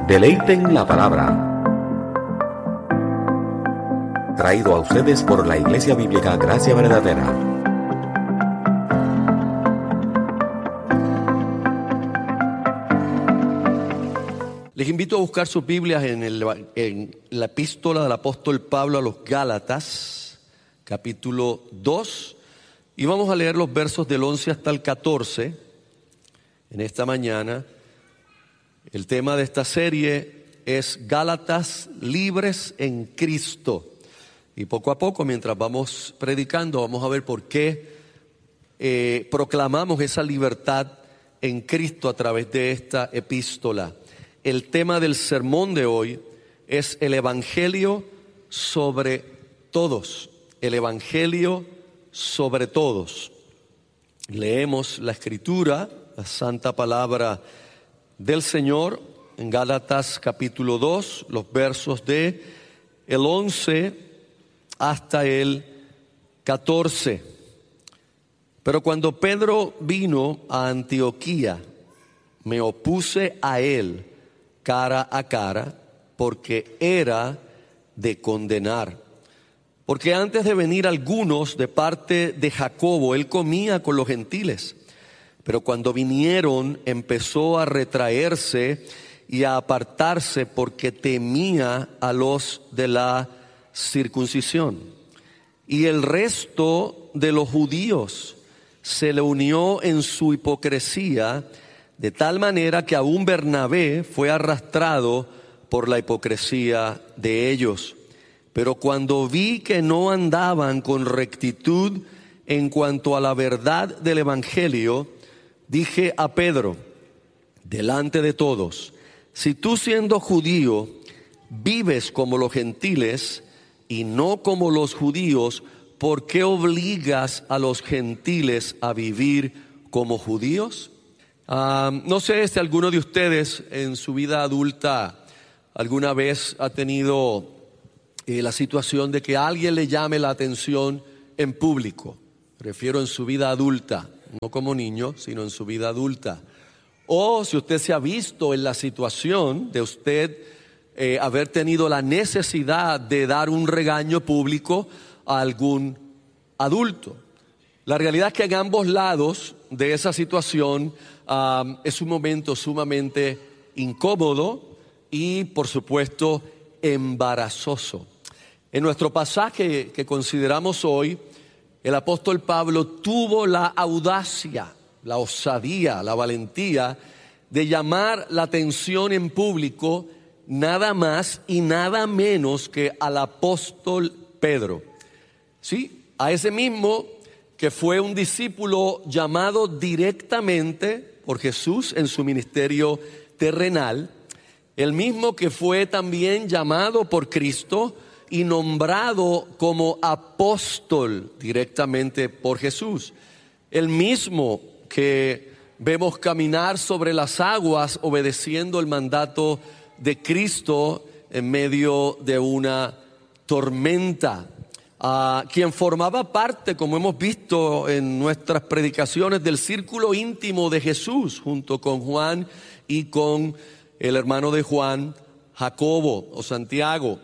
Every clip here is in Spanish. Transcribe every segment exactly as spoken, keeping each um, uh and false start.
Deleiten la palabra. Traído a ustedes por la Iglesia Bíblica Gracia Verdadera. Les invito a buscar sus Biblias en, el, en la epístola del apóstol Pablo a los Gálatas, capítulo dos, y vamos a leer los versos del once hasta el catorce en esta mañana. El tema de esta serie es Gálatas libres en Cristo. Y poco a poco, mientras vamos predicando, vamos a ver por qué eh, proclamamos esa libertad en Cristo a través de esta epístola. El tema del sermón de hoy es el Evangelio sobre todos. El Evangelio sobre todos. Leemos la Escritura, la santa palabra del Señor, en Gálatas capítulo dos, los versos de el once hasta el catorce. Pero cuando Pedro vino a Antioquía, me opuse a él cara a cara, porque era de condenar. Porque antes de venir algunos de parte de Jacobo, él comía con los gentiles. Pero cuando vinieron, empezó a retraerse y a apartarse porque temía a los de la circuncisión. Y el resto de los judíos se le unió en su hipocresía, de tal manera que aún Bernabé fue arrastrado por la hipocresía de ellos. Pero cuando vi que no andaban con rectitud en cuanto a la verdad del Evangelio, dije a Pedro, delante de todos, si tú siendo judío vives como los gentiles y no como los judíos, ¿por qué obligas a los gentiles a vivir como judíos? Uh, no sé si alguno de ustedes en su vida adulta alguna vez ha tenido eh, la situación de que alguien le llame la atención en público. Prefiero en su vida adulta, no como niño, sino en su vida adulta. O si usted se ha visto en la situación de usted eh, haber tenido la necesidad de dar un regaño público a algún adulto. La realidad es que en ambos lados de esa situación um, es un momento sumamente incómodo y, por supuesto, embarazoso. En nuestro pasaje que consideramos hoy, el apóstol Pablo tuvo la audacia, la osadía, la valentía de llamar la atención en público nada más y nada menos que al apóstol Pedro. Sí, a ese mismo que fue un discípulo llamado directamente por Jesús en su ministerio terrenal, el mismo que fue también llamado por Cristo y nombrado como apóstol directamente por Jesús, el mismo que vemos caminar sobre las aguas obedeciendo el mandato de Cristo en medio de una tormenta. Uh, quien formaba parte, como hemos visto en nuestras predicaciones, del círculo íntimo de Jesús, junto con Juan y con el hermano de Juan, Jacobo o Santiago.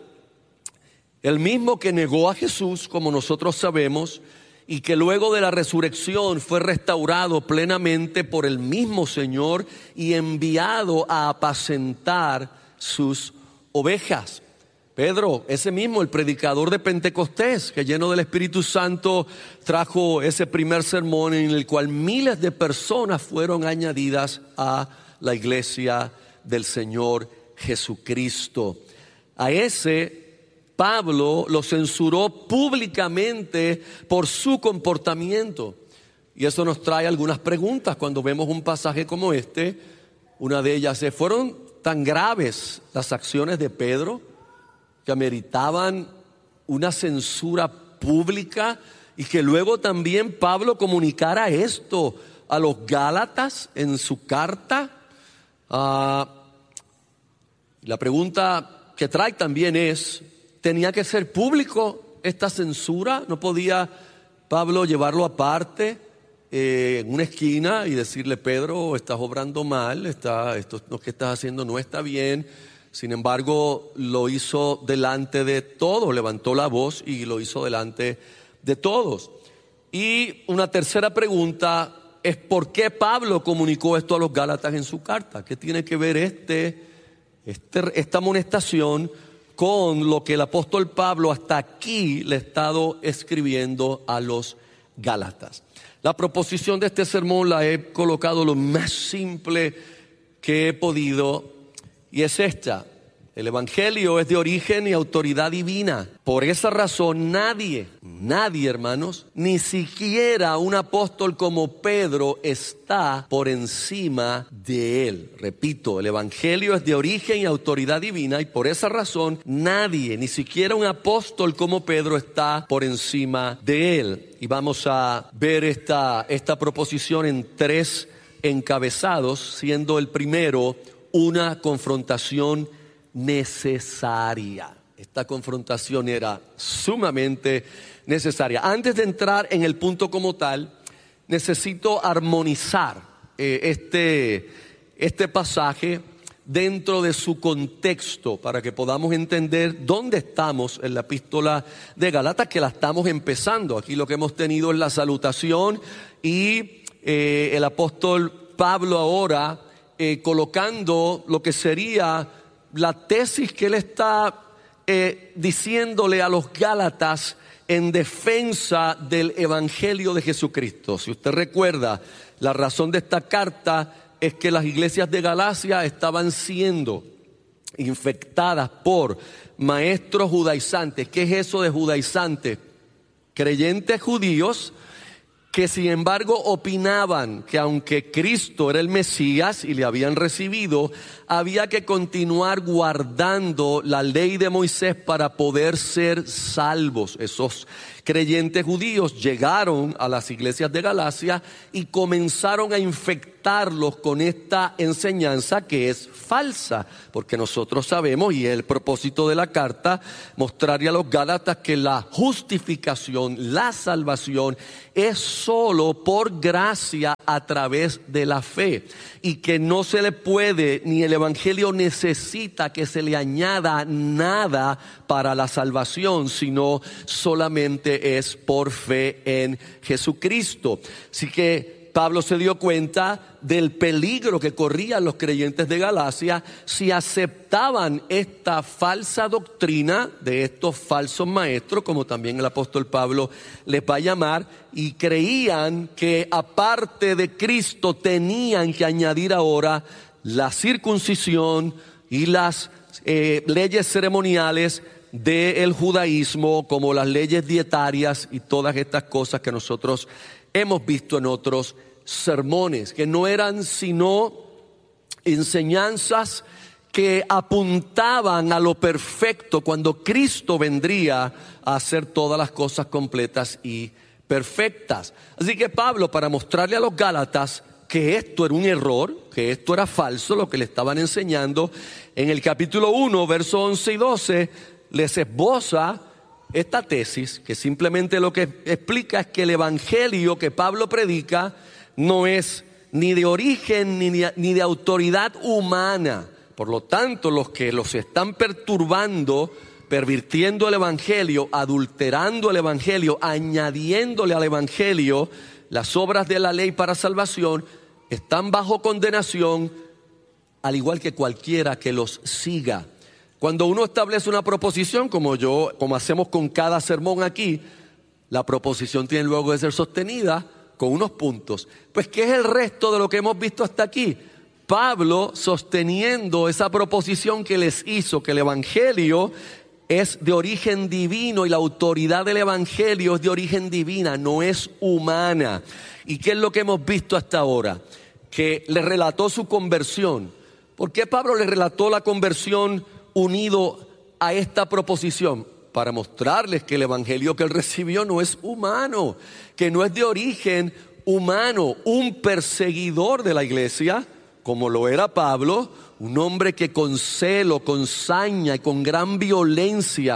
El mismo que negó a Jesús, como nosotros sabemos, y que luego de la resurrección fue restaurado plenamente por el mismo Señor y enviado a apacentar sus ovejas. Pedro, ese mismo, el predicador de Pentecostés, que lleno del Espíritu Santo trajo ese primer sermón en el cual miles de personas fueron añadidas a la iglesia del Señor Jesucristo. A ese Pablo lo censuró públicamente por su comportamiento. Y eso nos trae algunas preguntas cuando vemos un pasaje como este. Una de ellas es, ¿fueron tan graves las acciones de Pedro que ameritaban una censura pública y que luego también Pablo comunicara esto a los Gálatas en su carta? Uh, la pregunta que trae también es, ¿tenía que ser público esta censura? ¿No podía Pablo llevarlo aparte eh, en una esquina y decirle: Pedro, estás obrando mal, está, esto lo que estás haciendo no está bien. Sin embargo, lo hizo delante de todos, levantó la voz y lo hizo delante de todos. Y una tercera pregunta es: ¿por qué Pablo comunicó esto a los Gálatas en su carta? ¿Qué tiene que ver este, este, esta amonestación con lo que el apóstol Pablo hasta aquí le ha estado escribiendo a los Gálatas? La proposición de este sermón la he colocado lo más simple que he podido, y es esta: el evangelio es de origen y autoridad divina. Por esa razón nadie, nadie hermanos, ni siquiera un apóstol como Pedro está por encima de él. Repito, el evangelio es de origen y autoridad divina, y por esa razón nadie, ni siquiera un apóstol como Pedro está por encima de él. Y vamos a ver esta, esta proposición en tres encabezados, siendo el primero una confrontación necesaria. Esta confrontación era sumamente necesaria. Antes de entrar en el punto como tal, necesito armonizar eh, este, este pasaje dentro de su contexto para que podamos entender dónde estamos en la epístola de Gálatas, que la estamos empezando. Aquí lo que hemos tenido es la salutación y eh, el apóstol Pablo ahora eh, colocando lo que sería la tesis que él está eh, diciéndole a los Gálatas en defensa del evangelio de Jesucristo. Si usted recuerda, la razón de esta carta es que las iglesias de Galacia estaban siendo infectadas por maestros judaizantes. ¿Qué es eso de judaizantes? Creyentes judíos que sin embargo opinaban que aunque Cristo era el Mesías y le habían recibido, había que continuar guardando la ley de Moisés para poder ser salvos. Esos creyentes judíos llegaron a las iglesias de Galacia y comenzaron a infectarlos con esta enseñanza que es falsa, porque nosotros sabemos, y es el propósito de la carta, mostrarle a los Gálatas que la justificación, la salvación es solo por gracia a través de la fe, y que no se le puede, ni el evangelio necesita que se le añada nada para la salvación, sino solamente es por fe en Jesucristo. Así que Pablo se dio cuenta del peligro que corrían los creyentes de Galacia si aceptaban esta falsa doctrina de estos falsos maestros, como también el apóstol Pablo les va a llamar, y creían que aparte de Cristo tenían que añadir ahora la circuncisión y las eh, leyes ceremoniales del judaísmo, como las leyes dietarias y todas estas cosas que nosotros hemos visto en otros sermones, que no eran sino enseñanzas que apuntaban a lo perfecto cuando Cristo vendría a hacer todas las cosas completas y perfectas. Así que Pablo, para mostrarle a los Gálatas que esto era un error, que esto era falso, lo que le estaban enseñando, en el capítulo uno, versos once y doce, les esboza esta tesis, que simplemente lo que explica es que el evangelio que Pablo predica no es ni de origen ni de, ni de autoridad humana. Por lo tanto, los que los están perturbando, pervirtiendo el evangelio, adulterando el evangelio, añadiéndole al evangelio las obras de la ley para salvación, están bajo condenación, al igual que cualquiera que los siga. Cuando uno establece una proposición, como yo, como hacemos con cada sermón aquí, la proposición tiene luego de ser sostenida con unos puntos. Pues, ¿qué es el resto de lo que hemos visto hasta aquí? Pablo sosteniendo esa proposición que les hizo, que el evangelio es de origen divino y la autoridad del evangelio es de origen divina, no es humana. ¿Y qué es lo que hemos visto hasta ahora? Que le relató su conversión. ¿Por qué Pablo le relató la conversión unido a esta proposición? Para mostrarles que el evangelio que él recibió no es humano, que no es de origen humano. Un perseguidor de la iglesia, como lo era Pablo, un hombre que con celo, con saña y con gran violencia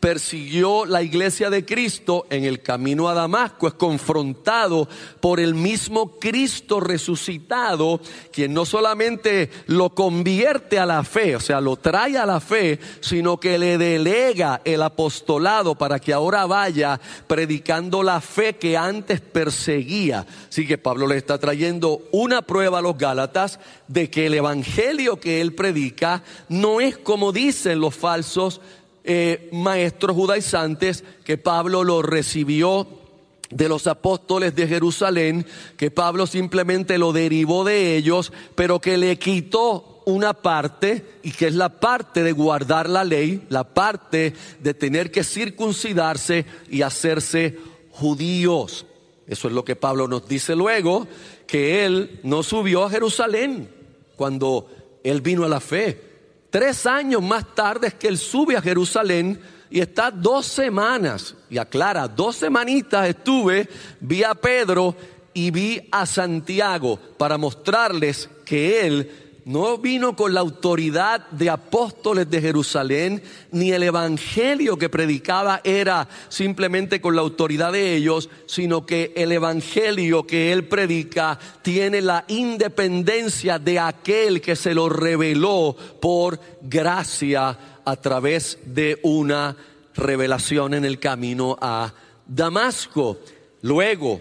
persiguió la iglesia de Cristo en el camino a Damasco, es confrontado por el mismo Cristo resucitado, quien no solamente lo convierte a la fe, o sea, lo trae a la fe, sino que le delega el apostolado para que ahora vaya predicando la fe que antes perseguía. Así que Pablo le está trayendo una prueba a los Gálatas de que el evangelio que él predica no es como dicen los falsos eh, maestros judaizantes, que Pablo lo recibió de los apóstoles de Jerusalén, que Pablo simplemente lo derivó de ellos, pero que le quitó una parte, y que es la parte de guardar la ley, la parte de tener que circuncidarse y hacerse judíos. Eso es lo que Pablo nos dice luego, que él no subió a Jerusalén cuando él vino a la fe. Tres años más tarde es que él sube a Jerusalén y está dos semanas, y aclara, dos semanitas estuve, vi a Pedro y vi a Santiago para mostrarles que él no vino con la autoridad de apóstoles de Jerusalén, ni el evangelio que predicaba era simplemente con la autoridad de ellos, sino que el evangelio que él predica tiene la independencia de aquel que se lo reveló por gracia a través de una revelación en el camino a Damasco. Luego,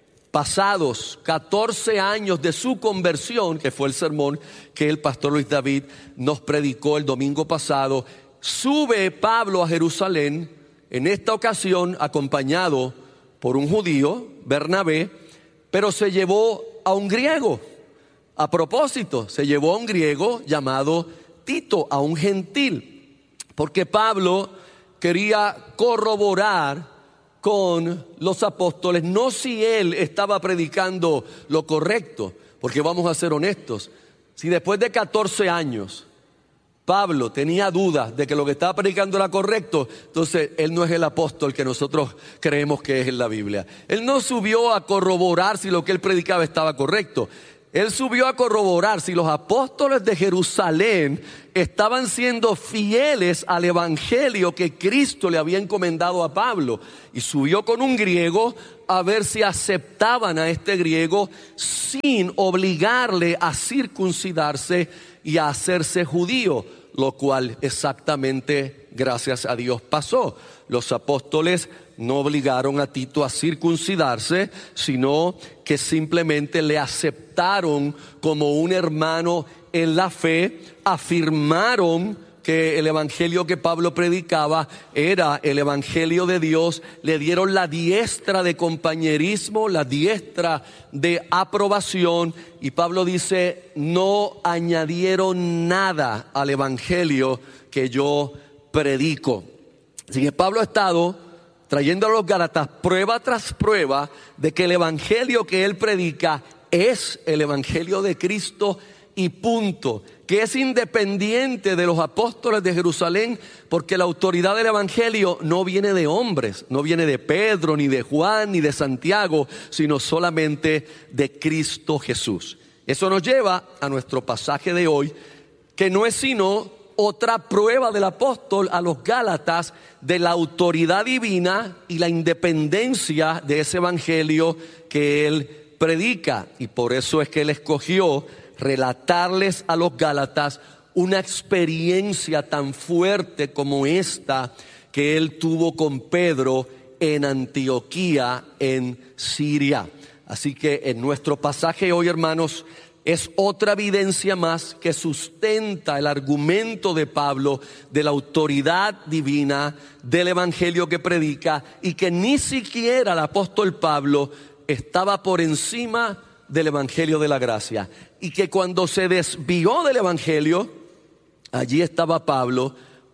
pasados catorce años de su conversión, que fue el sermón que el pastor Luis David nos predicó el domingo pasado, sube Pablo a Jerusalén, en esta ocasión acompañado por un judío, Bernabé, pero se llevó a un griego. A propósito, se llevó a un griego llamado Tito, a un gentil, porque Pablo quería corroborar con los apóstoles, no si él estaba predicando lo correcto, porque vamos a ser honestos, si después de catorce años Pablo tenía dudas de que lo que estaba predicando era correcto, entonces él no es el apóstol que nosotros creemos que es en la Biblia. Él no subió a corroborar si lo que él predicaba estaba correcto. Él subió a corroborar si los apóstoles de Jerusalén estaban siendo fieles al evangelio que Cristo le había encomendado a Pablo. Y subió con un griego a ver si aceptaban a este griego sin obligarle a circuncidarse y a hacerse judío, lo cual exactamente, gracias a Dios, pasó. Los apóstoles no obligaron a Tito a circuncidarse, sino que simplemente le aceptaron como un hermano en la fe, afirmaron que el evangelio que Pablo predicaba era el evangelio de Dios, le dieron la diestra de compañerismo, la diestra de aprobación, y Pablo dice, no añadieron nada al evangelio que yo predico. Así que Pablo ha estado trayendo a los Gálatas prueba tras prueba de que el evangelio que él predica es el evangelio de Cristo y punto, que es independiente de los apóstoles de Jerusalén, porque la autoridad del evangelio no viene de hombres, no viene de Pedro, ni de Juan, ni de Santiago, sino solamente de Cristo Jesús. Eso nos lleva a nuestro pasaje de hoy, que no es sino otra prueba del apóstol a los Gálatas de la autoridad divina y la independencia de ese evangelio que él predica. Y por eso es que él escogió relatarles a los Gálatas una experiencia tan fuerte como esta que él tuvo con Pedro en Antioquía, en Siria. Así que en nuestro pasaje hoy, hermanos, es otra evidencia más que sustenta el argumento de Pablo de la autoridad divina del evangelio que predica, y que ni siquiera el apóstol Pablo estaba por encima del evangelio de la gracia, y que cuando se desvió del evangelio, allí estaba Pablo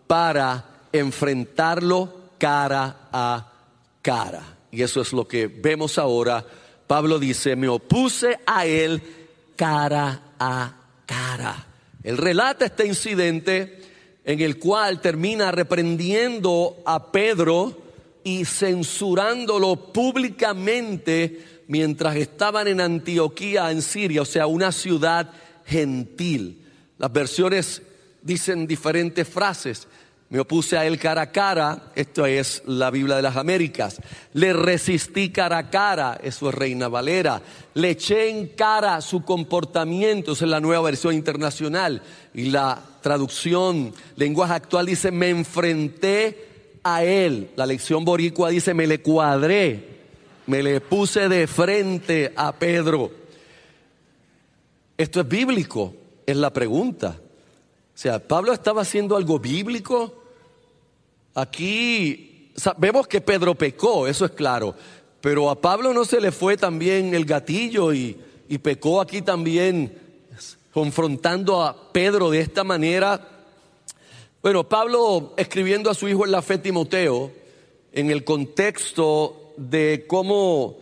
para enfrentarlo cara a cara. Y eso es lo que vemos ahora. Pablo dice, me opuse a él cara a cara. Él relata este incidente en el cual termina reprendiendo a Pedro y censurándolo públicamente mientras estaban en Antioquía, en Siria, o sea, una ciudad gentil. Las versiones dicen diferentes frases. Me opuse a él cara a cara, esto es la Biblia de las Américas. Le resistí cara a cara, eso es Reina Valera. Le eché en cara su comportamiento, esa es la nueva versión internacional. Y la traducción, lenguaje actual dice, me enfrenté a él. La lección boricua dice, me le cuadré, me le puse de frente a Pedro. ¿Esto es bíblico? Es la pregunta. O sea, ¿Pablo estaba haciendo algo bíblico? Aquí sabemos que Pedro pecó, eso es claro, pero a Pablo no se le fue también el gatillo y, y pecó aquí también confrontando a Pedro de esta manera. Bueno, Pablo escribiendo a su hijo en la fe Timoteo, en el contexto de cómo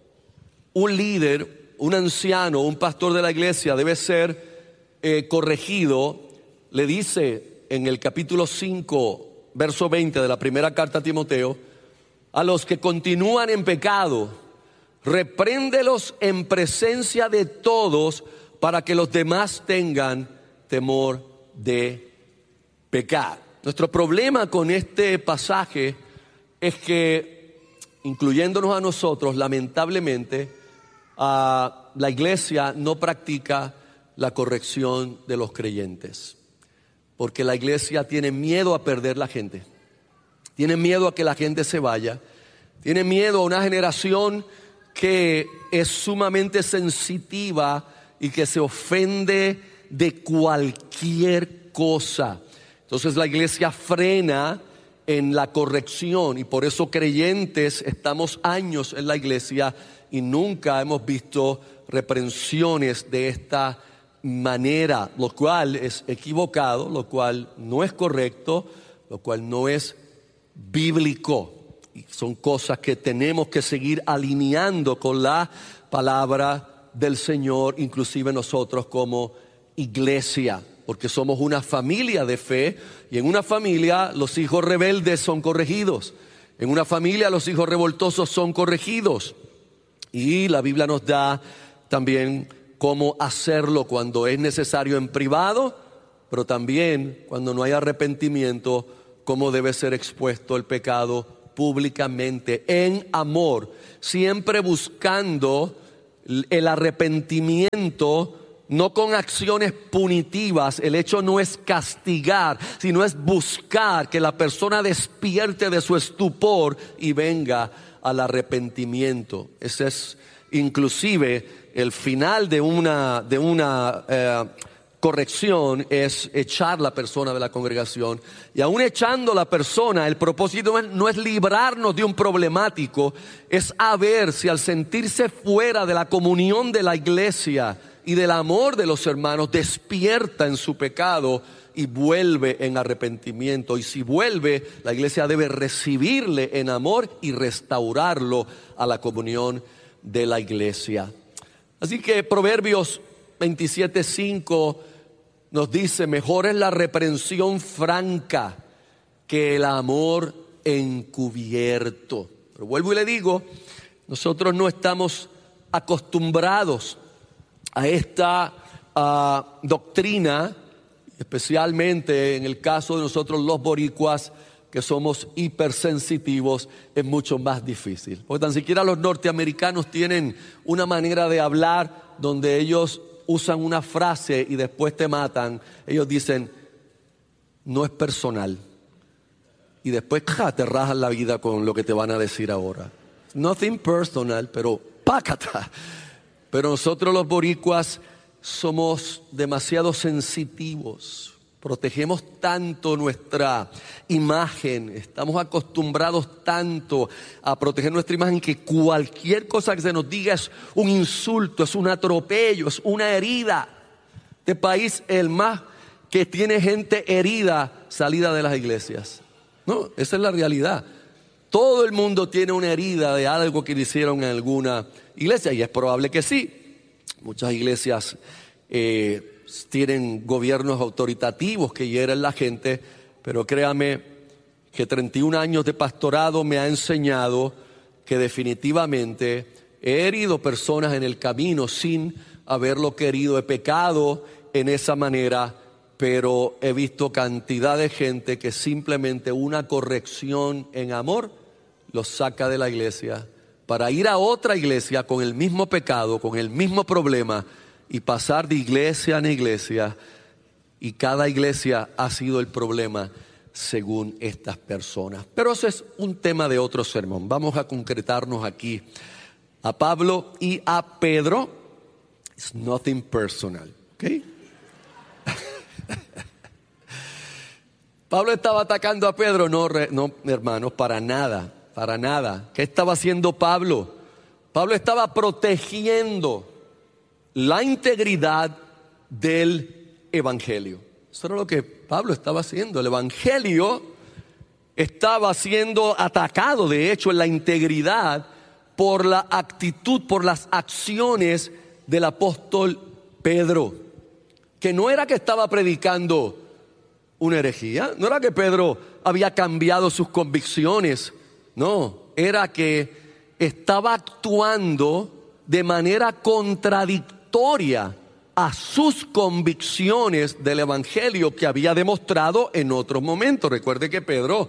un líder, un anciano, un pastor de la iglesia debe ser eh, corregido, le dice en el capítulo cinco, verso veinte de la primera carta a Timoteo, a los que continúan en pecado, repréndelos en presencia de todos para que los demás tengan temor de pecar. Nuestro problema con este pasaje es que, incluyéndonos a nosotros, lamentablemente, uh, la iglesia no practica la corrección de los creyentes. Porque la iglesia tiene miedo a perder la gente, tiene miedo a que la gente se vaya, tiene miedo a una generación que es sumamente sensitiva y que se ofende de cualquier cosa. Entonces la iglesia frena en la corrección y por eso creyentes estamos años en la iglesia y nunca hemos visto reprensiones de esta manera, lo cual es equivocado, lo cual no es correcto, lo cual no es bíblico. Y son cosas que tenemos que seguir alineando con la palabra del Señor, inclusive nosotros como iglesia, porque somos una familia de fe y en una familia los hijos rebeldes son corregidos, en una familia los hijos revoltosos son corregidos y la Biblia nos da también cómo hacerlo cuando es necesario en privado, pero también cuando no hay arrepentimiento, cómo debe ser expuesto el pecado públicamente, en amor, siempre buscando el arrepentimiento, no con acciones punitivas. El hecho no es castigar, sino es buscar que la persona despierte de su estupor y venga al arrepentimiento. Ese es inclusive el final de una, de una eh, corrección es echar la persona de la congregación. Y aún echando la persona, el propósito no es, no es librarnos de un problemático, es a ver si al sentirse fuera de la comunión de la iglesia y del amor de los hermanos, despierta en su pecado y vuelve en arrepentimiento. Y si vuelve, la iglesia debe recibirle en amor y restaurarlo a la comunión de la iglesia. Así que Proverbios veintisiete cinco nos dice, mejor es la reprensión franca que el amor encubierto. Pero vuelvo y le digo, nosotros no estamos acostumbrados a esta uh, doctrina, especialmente en el caso de nosotros los boricuas, que somos hipersensitivos, es mucho más difícil. Porque tan siquiera los norteamericanos tienen una manera de hablar donde ellos usan una frase y después te matan. Ellos dicen, no es personal. Y después ¡ja!, te rajan la vida con lo que te van a decir ahora. Nothing personal, pero pácata. Pero nosotros los boricuas somos demasiado sensitivos. Protegemos tanto nuestra imagen, estamos acostumbrados tanto a proteger nuestra imagen que cualquier cosa que se nos diga es un insulto, es un atropello, es una herida. Este país es el más que tiene gente herida salida de las iglesias. No, esa es la realidad. Todo el mundo tiene una herida de algo que le hicieron en alguna iglesia y es probable que sí. Muchas iglesias eh, tienen gobiernos autoritativos que hieren la gente, pero créame que treinta y un años de pastorado me ha enseñado que definitivamente he herido personas en el camino sin haberlo querido. He pecado en esa manera pero he visto cantidad de gente que simplemente una corrección en amor los saca de la iglesia para ir a otra iglesia con el mismo pecado, con el mismo problema y pasar de iglesia en iglesia, y cada iglesia ha sido el problema según estas personas. Pero eso es un tema de otro sermón. Vamos a concretarnos aquí a Pablo y a Pedro. It's nothing personal, ¿ok? Pablo estaba atacando a Pedro, no, no, hermanos, para nada, para nada. ¿Qué estaba haciendo Pablo? Pablo estaba protegiendo la integridad del evangelio. Eso era lo que Pablo estaba haciendo. El evangelio estaba siendo atacado, de hecho, en la integridad por la actitud, por las acciones del apóstol Pedro. Que no era que estaba predicando una herejía, no era que Pedro había cambiado sus convicciones, no, era que estaba actuando de manera contradictoria a sus convicciones del evangelio que había demostrado en otros momentos. Recuerde que Pedro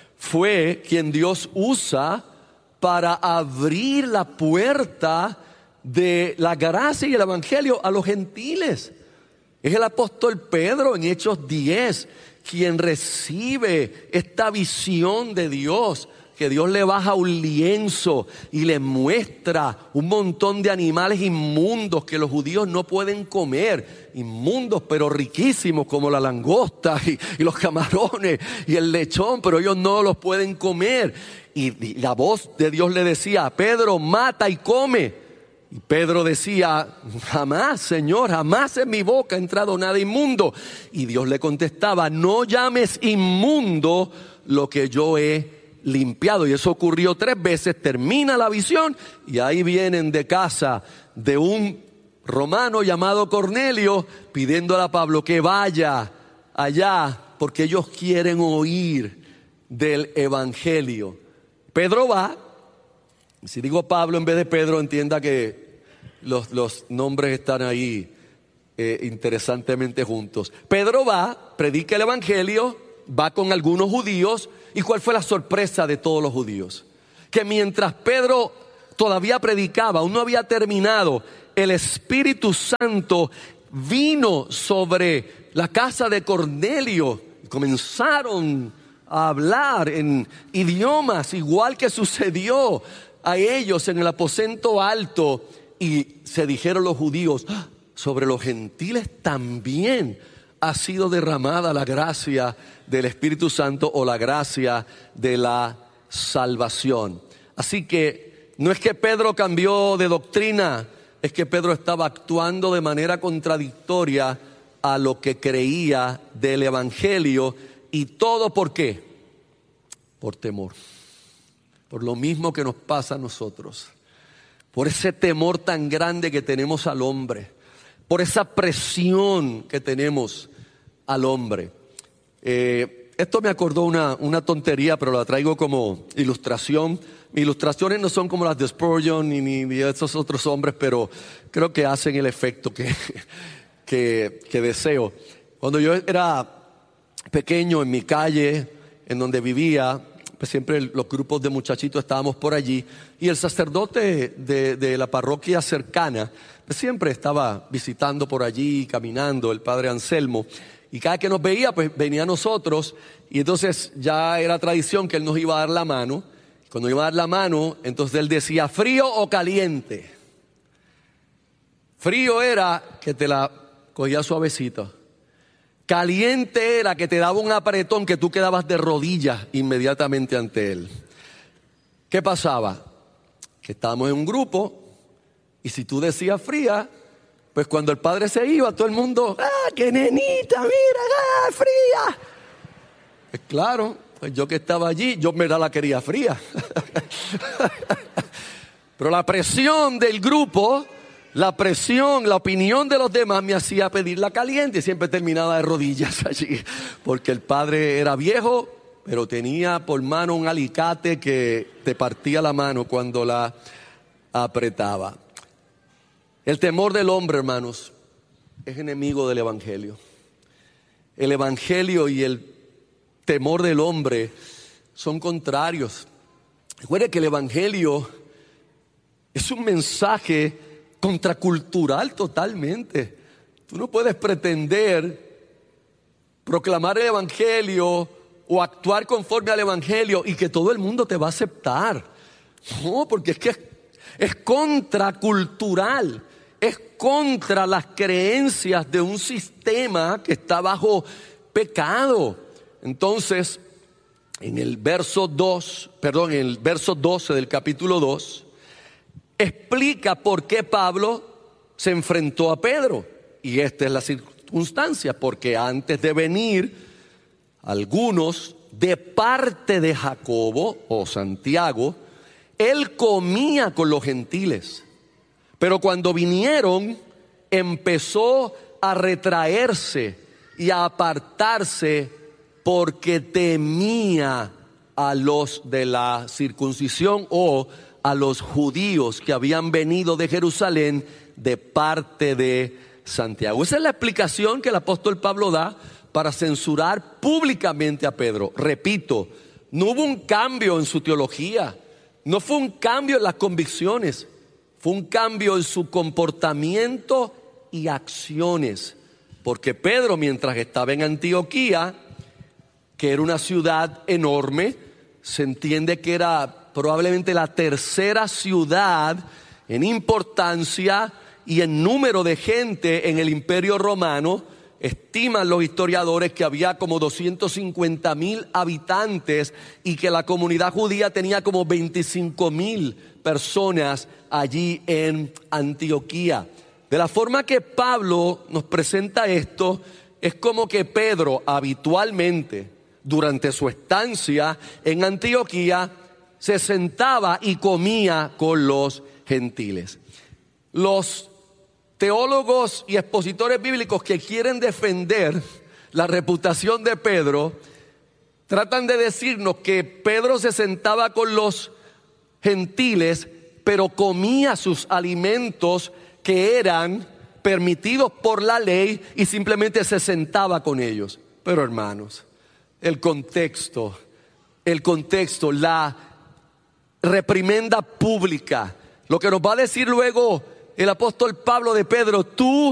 fue quien Dios usa para abrir la puerta de la gracia y el evangelio a los gentiles. Es el apóstol Pedro en Hechos diez quien recibe esta visión de Dios, que Dios le baja un lienzo y le muestra un montón de animales inmundos que los judíos no pueden comer, inmundos pero riquísimos, como la langosta y, y los camarones y el lechón, pero ellos no los pueden comer. Y, y la voz de Dios le decía: Pedro, mata y come. Y Pedro decía: jamás, Señor, jamás en mi boca ha entrado nada inmundo. Y Dios le contestaba: no llames inmundo lo que yo he limpiado. Y eso ocurrió tres veces. Termina la visión y ahí vienen de casa de un romano llamado Cornelio pidiéndole a Pablo que vaya allá porque ellos quieren oír del evangelio. Pedro va. Si digo Pablo en vez de Pedro, entienda que los, los nombres están ahí eh, interesantemente juntos. Pedro va, predica el evangelio, va con algunos judíos. ¿Y cuál fue la sorpresa de todos los judíos? Que mientras Pedro todavía predicaba, aún no había terminado, el Espíritu Santo vino sobre la casa de Cornelio. Comenzaron a hablar en idiomas, igual que sucedió a ellos en el aposento alto, y se dijeron los judíos: ¡ah! Sobre los gentiles también ha sido derramada la gracia del Espíritu Santo, o la gracia de la salvación. Así que no es que Pedro cambió de doctrina, es que Pedro estaba actuando de manera contradictoria a lo que creía del evangelio. ¿Y todo por qué? Por temor. Por lo mismo que nos pasa a nosotros, por ese temor tan grande que tenemos al hombre, por esa presión que tenemos al hombre. Eh, esto me acordó una, una tontería, pero la traigo como ilustración. Mis ilustraciones no son como las de Spurgeon ni, ni, ni de esos otros hombres, pero creo que hacen el efecto que, que, que deseo. Cuando yo era pequeño, en mi calle, en donde vivía, pues siempre los grupos de muchachitos estábamos por allí, y el sacerdote de, de la parroquia cercana pues siempre estaba visitando por allí, caminando, el padre Anselmo, y cada que nos veía pues venía a nosotros, y entonces ya era tradición que él nos iba a dar la mano. Cuando iba a dar la mano, entonces él decía: ¿frío o caliente? Frío era que te la cogía suavecito. Caliente era que te daba un apretón que tú quedabas de rodillas inmediatamente ante él. ¿Qué pasaba? Que estábamos en un grupo, y si tú decías fría, pues cuando el padre se iba, todo el mundo: ¡ah, qué nenita, mira, ah, fría! Pues claro, pues yo que estaba allí, yo me la quería fría. Pero la presión del grupo, la presión, la opinión de los demás me hacía pedirla caliente, y siempre terminaba de rodillas allí, porque el padre era viejo, pero tenía por mano un alicate que te partía la mano cuando la apretaba. El temor del hombre, hermanos, es enemigo del evangelio. el evangelio y el temor del hombre son contrarios. Recuerde que el evangelio es un mensaje contracultural totalmente. Tú no puedes pretender proclamar el evangelio o actuar conforme al evangelio y que todo el mundo te va a aceptar. No, porque es que es, es contracultural. Es contra las creencias de un sistema que está bajo pecado. Entonces, en el verso dos, perdón, en el verso doce del capítulo dos, explica por qué Pablo se enfrentó a Pedro. Y esta es la circunstancia, porque antes de venir, algunos de parte de Jacobo o Santiago, él comía con los gentiles. Pero cuando vinieron, empezó a retraerse y a apartarse porque temía a los de la circuncisión o a los judíos que habían venido de Jerusalén de parte de Santiago. Esa es la explicación que el apóstol Pablo da para censurar públicamente a Pedro. Repito, no hubo un cambio en su teología, no fue un cambio en las convicciones. Fue un cambio en su comportamiento y acciones. Porque Pedro, mientras estaba en Antioquía, que era una ciudad enorme, se entiende que era probablemente la tercera ciudad en importancia y en número de gente en el Imperio Romano. Estiman los historiadores que había como doscientos cincuenta mil habitantes y que la comunidad judía tenía como veinticinco mil personas allí en Antioquía. De la forma que Pablo nos presenta esto, es como que Pedro habitualmente, durante su estancia en Antioquía, se sentaba y comía con los gentiles. Los teólogos y expositores bíblicos que quieren defender la reputación de Pedro tratan de decirnos que Pedro se sentaba con los gentiles, pero comía sus alimentos que eran permitidos por la ley y simplemente se sentaba con ellos. Pero hermanos, el contexto, el contexto, la reprimenda pública, lo que nos va a decir luego el apóstol Pablo de Pedro: tú